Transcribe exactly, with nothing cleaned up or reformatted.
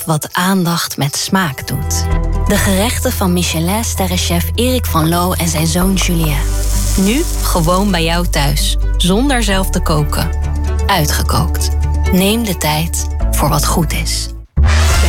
af wat aandacht met smaak doet. De gerechten van Michelin-sterrenchef Erik van Loo en zijn zoon Julien. Nu gewoon bij jou thuis, zonder zelf te koken. Uitgekookt. Neem de tijd voor wat goed is.